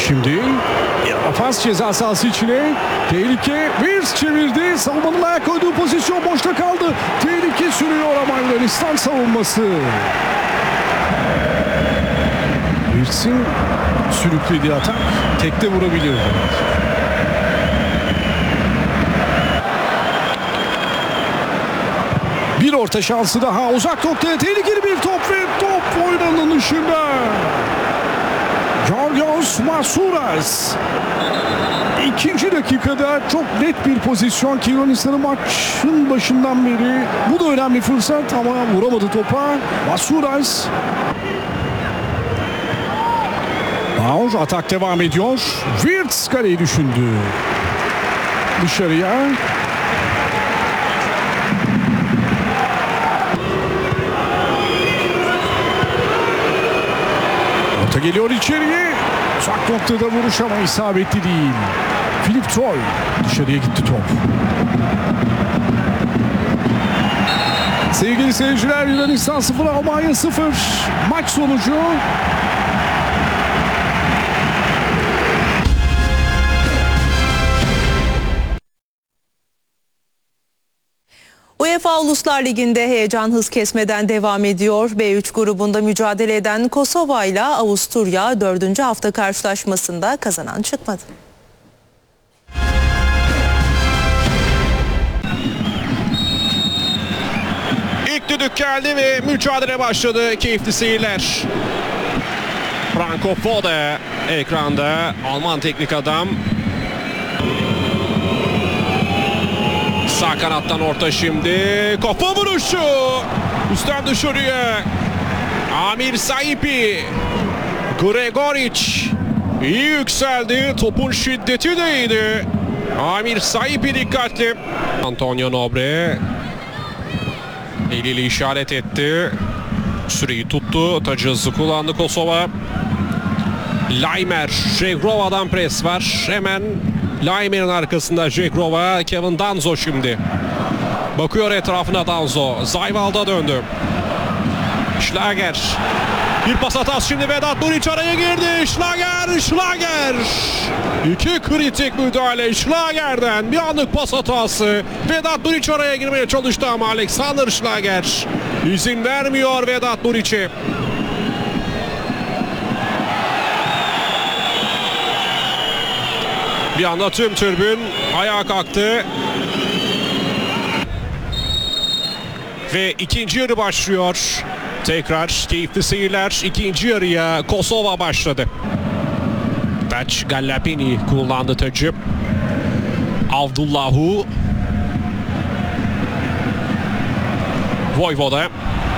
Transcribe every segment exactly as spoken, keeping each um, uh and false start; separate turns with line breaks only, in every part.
Şimdi Afas ceza sahası içine. Tehlike. Wirtz çevirdi. Savunmanın ayak koyduğu pozisyon boşta kaldı. Tehlike sürüyor ama Yunanistan savunması. Wirtz'in sürüklediği atak tekte vurabilir. Bir orta şansı daha. Uzak noktaya tehlikeli bir top ve top oynanın dışında. Georgios Masouras. İkinci dakikada çok net bir pozisyon ki Yunanistan'ın maçın başından beri. Bu da önemli fırsat ama vuramadı topa. Masouras. Maur atak devam ediyor. Wirtz kaleyi düşündü. Dışarıya. Orta geliyor içeriye. Uzak noktada vuruş ama isabetli değil. Filip Troy. Dışarıya gitti top. Sevgili seyirciler, Yunanistan sıfır, Almanya sıfır. Maç sonucu.
UEFA Uluslar Ligi'nde heyecan hız kesmeden devam ediyor. B üç grubunda mücadele eden Kosova ile Avusturya dördüncü hafta karşılaşmasında kazanan çıkmadı.
İlk düdük geldi ve mücadele başladı. Keyifli seyirler. Franco Foda ekranda. Alman teknik adam. Sağ kanattan orta şimdi. Kafa vuruşu. Üstten dışarıya. Amir Saipi. Gregoric. İyi yükseldi. Topun şiddeti de iyiydi. Amir Saipi dikkatli. Antonio Nobre. Eliyle işaret etti. Süreyi tuttu. Tacı hızlı kullandı Kosova. Laimer. Jegrova'dan pres var. Hemen Laimer'in arkasında Jegrova. Kevin Danzo şimdi. Bakıyor etrafına Danzo. Zayval'da döndü. Schlager. Bir pas hatası şimdi. Vedat Muriç araya girdi. Schlager. Schlager. İki kritik müdahale Schlager'den. Bir anlık pas hatası. Vedat Muriç araya girmeye çalıştı ama Alexander Schlager izin vermiyor Vedat Muriç'e. Bir anda tüm tribün ayağa kalktı. Ve ikinci yarı başlıyor. Tekrar keyifli seyirler. İkinci yarıya Kosova başladı. Taç Gallapini kullandı tacı. Avdullahu. Voyvoda.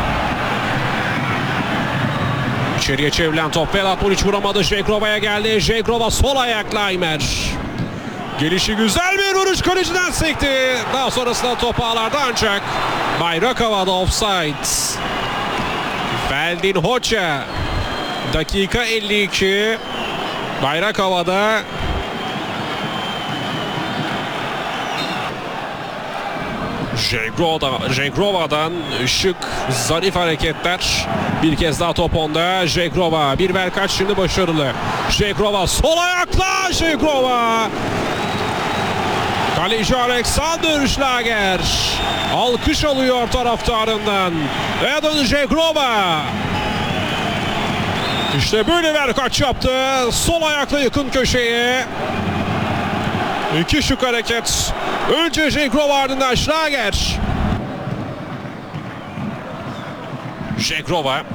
İçeriye çevrilen top. Vedat Muriç vuramadı. Jegrova'ya geldi. Jegrova sol ayak Laimer. Gelişi güzel bir vuruş, kaleciden sekti. Daha sonrasında top ağlarda ancak bayrak havada, offside. Feldin Hoca. Dakika elli iki. Bayrak havada. Jegrova'dan, Jegrova'dan şık, zarif hareketler. Bir kez daha top onda. Jegrova. Bir verkaç şimdi başarılı. Jegrova sol ayakla. Jegrova. Kaleci Alexander Schlager. Alkış alıyor taraftarından. Eden Jegrova. İşte böyle verkaç yaptı. Sol ayakla yakın köşeye. İki şık hareket. Önce Jegrova, ardından Schlager. Jegrova.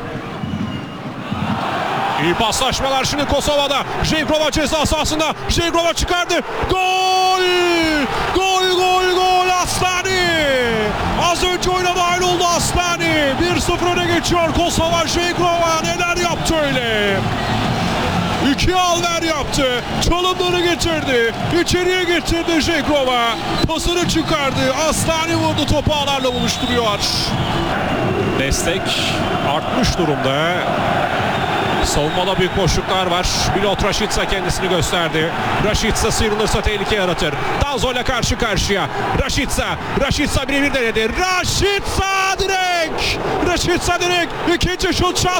İyi paslaşmalar şimdi Kosova'da. Jegrova ceza sahasında. Jegrova çıkardı. Gol! Gol, gol, gol Aslani! Az önce oyuna dahil oldu Aslani. bir sıfır öne geçiyor Kosova. Jegrova neler yaptı öyle? İki alver yaptı. Çalımları getirdi. İçeriye getirdi Jegrova. Pasını çıkardı. Aslani vurdu. Topu ağlarla buluşturuyor. Destek artmış durumda. Savunmada büyük boşluklar var. Milot Rashica kendisini gösterdi. Rashica sıyrılırsa tehlike yaratır. Danzo ile karşı karşıya. Rashica. Rashica birebir denedi. Rashica direkt. Rashica direkt. İkinci şut şans.